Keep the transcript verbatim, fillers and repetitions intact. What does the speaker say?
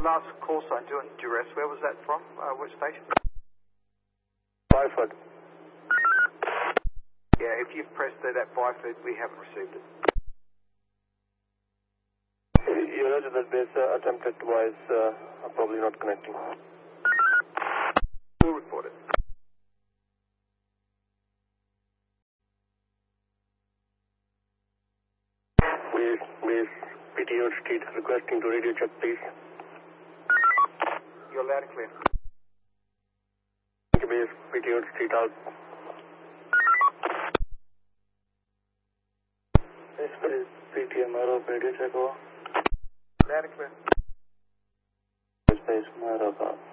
last call sign doing duress, where was that from? Uh, which station? Byford. Yeah, if you've pressed uh, that Byford, we haven't received it. Your resident base uh, attempted twice, uh, are probably not connecting. We'll report it. Base, base, P T O Street, requesting to radio check, please. You're loud and clear. Thank you, base, P T O Street out. Base, base, P T M R O, radio check over. Loud and clear. Base, base, M R O,